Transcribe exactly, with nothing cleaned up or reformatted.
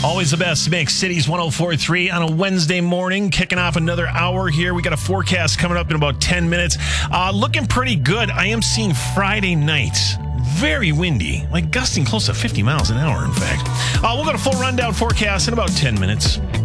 Always the best mix. Cities one oh four point three on a Wednesday morning, kicking off another hour here. We got a forecast coming up in about ten minutes. Uh, looking pretty good. I am seeing Friday night. Very windy, like gusting close to fifty miles an hour, in fact. Uh, we'll get a full rundown forecast in about ten minutes.